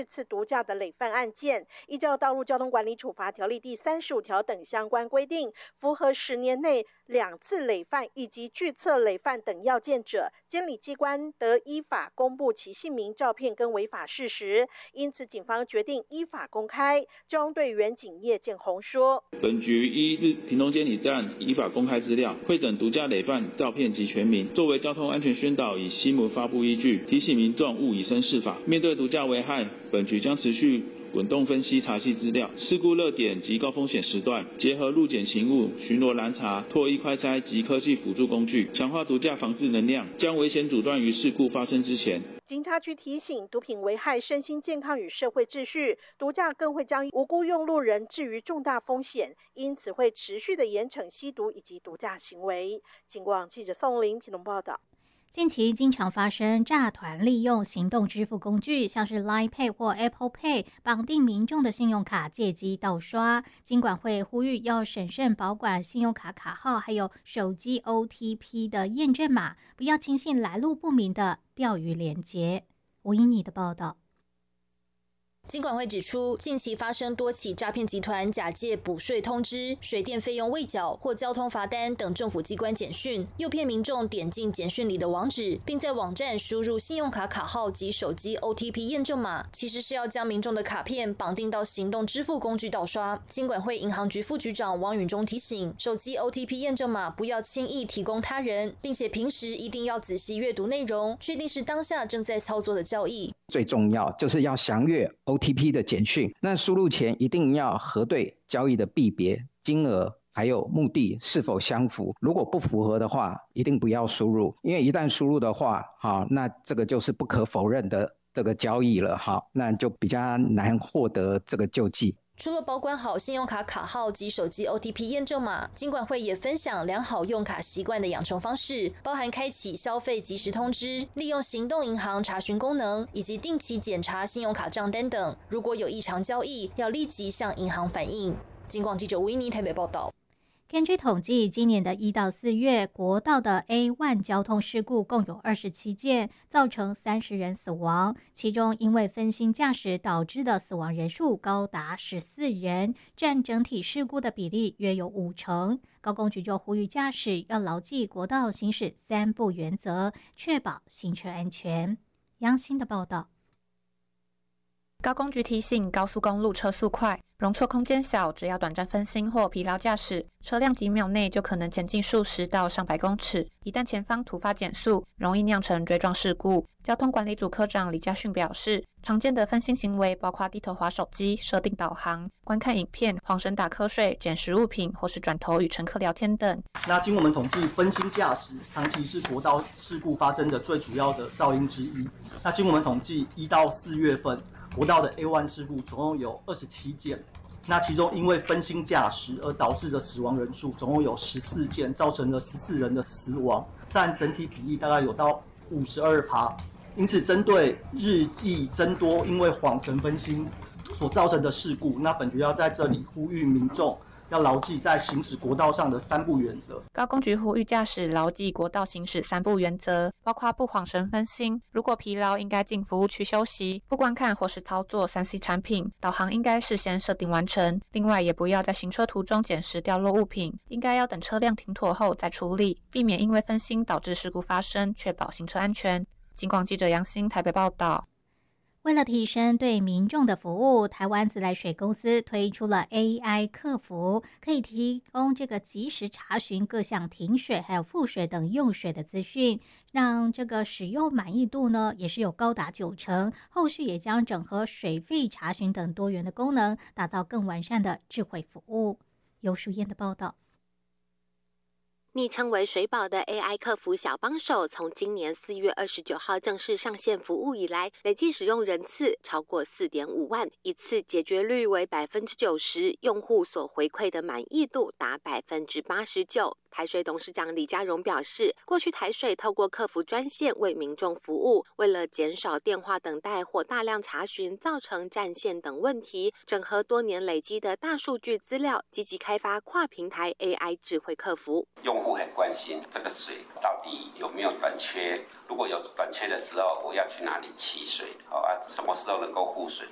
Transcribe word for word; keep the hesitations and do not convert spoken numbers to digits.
二次毒驾的累犯案件。依照《道路交通管理处罚条例》第三十五条等相关规定，符合十年内两次累犯以及拒测累犯等要件者，监理机关得依法公布其姓名、照片跟违法事实。因此，警方决定依法公开。交通队员警叶建宏说：“ 本局依日屏东监理站依法公开资料，会等毒驾累犯照片及全名，作为交通安全宣导以新闻发布依据，提醒民众勿以身试法。面对毒驾危害，本局将持续滚动分析查析资料，事故热点及高风险时段，结合路检勤务、巡逻拦查、拓一快筛及科技辅助工具，强化毒驾防治能量，将危险阻断于事故发生之前。” 警察局提醒，毒品危害身心健康与社会秩序，毒驾更会将无辜用路人置于重大风险，因此会持续的严惩吸毒以及毒驾行为。警广记者宋玲屏东报道。 近期经常发生诈团利用行动支付工具，像是 Line Pay 或 Apple Pay 绑定民众的信用卡借机盗刷。金管会呼吁要审慎保管信用卡卡号，还有手机 O T P 的验证码，不要轻信来路不明的钓鱼连结。吴依妮的报道。 金管会指出，近期发生多起诈骗集团假借补税通知、水电费用未缴或交通罚单等政府机关简讯，诱骗民众点进简讯里的网址，并在网站输入信用卡卡号及手机 O T P 验证码，其实是要将民众的卡片绑定到行动支付工具盗刷。金管会银行局副局长王允中提醒，手机 O T P 验证码不要轻易提供他人，并且平时一定要仔细阅读内容，确定是当下正在操作的交易。 最重要就是要详阅 O T P 的简讯，那输入前一定要核对交易的币别、金额还有目的是否相符，如果不符合的话，一定不要输入，因为一旦输入的话，好，那这个就是不可否认的这个交易了，好，那就比较难获得这个救济。 除了保管好信用卡卡号及手机 O T P 验证码，金管会也分享良好用卡习惯的养成方式，包含开启消费即时通知、利用行动银行查询功能，以及定期检查信用卡账单等。如果有异常交易，要立即向银行反映。金广记者吴依妮台北报道。 根据统计，今年的一到四月，国道的 A 一 交通事故共有二十七件，造成三十人死亡，其中因为分心驾驶导致的死亡人数高达十四人，占整体事故的比例约有五成。高公局就呼吁驾驶要牢记国道行驶三不原则，确保行车安全。杨欣的报道。 高公局提醒，高速公路车速快，容错空间小，只要短暂分心或疲劳驾驶，车辆几秒内就可能前进数十到上百公尺。一旦前方突发减速，容易酿成追撞事故。交通管理组科长李家训表示，常见的分心行为包括低头滑手机、设定导航、观看影片、晃神打瞌睡、捡拾物品或是转头与乘客聊天等。 那经我们统计，分心驾驶长期是国道事故发生的最主要的噪音之一。那经我们统计，一到四月份国道的 A 一 事故总共有二十七件，那其中因为分心驾驶而导致的死亡人数总共有十四件，造成了十四人的死亡，占整体比例大概有到 百分之五十二。因此，针对日益增多因为晃神分心所造成的事故，那本局要在这里呼吁民众要牢记在行驶国道上的三不原则。 高公局呼吁驾驶牢记国道行驶三不原则，包括不晃神分心，如果疲劳应该进服务区休息，不观看或是操作 三 C 产品，导航应该事先设定完成。另外，也不要在行车途中捡拾掉落物品，应该要等车辆停妥后再处理，避免因为分心导致事故发生，确保行车安全。警广记者杨欣台北报道。 为了提升对民众的服务，台湾自来水公司推出了 A I 客服，可以提供这个即时查询各项停水还有复水等用水的资讯，让这个使用满意度呢也是有高达九成。后续也将整合水费查询等多元的功能，打造更完善的智慧服务。尤淑燕的报道。 昵称为水宝的 A I 客服小帮手，从今年四月二十九号正式上线服务以来，累计使用人次超过 四点五万，一次解决率为 百分之九十， 用户所回馈的满意度达 百分之八十九。台水董事长李家荣表示，过去台水透过客服专线为民众服务，为了减少电话等待或大量查询造成占线等问题，整合多年累积的大数据资料，积极开发跨平台 A I 智慧客服。 用户很关心这个水到底有没有短缺，如果有短缺的时候，我要去哪里取水？好啊，什么时候能够复水？